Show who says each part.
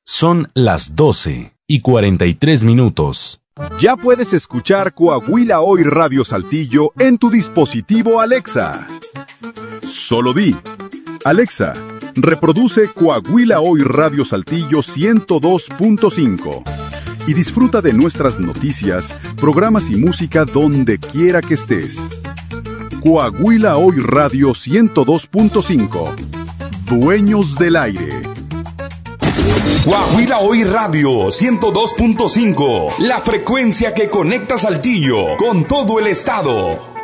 Speaker 1: Son las 12:43.
Speaker 2: Ya puedes escuchar Coahuila Hoy Radio Saltillo en tu dispositivo Alexa. Solo di: Alexa, reproduce Coahuila Hoy Radio Saltillo 102.5 y disfruta de nuestras noticias, programas y música donde quiera que estés. Coahuila Hoy Radio 102.5. Dueños del aire.
Speaker 3: Coahuila Hoy Radio 102.5, la frecuencia que conecta Saltillo con todo el estado.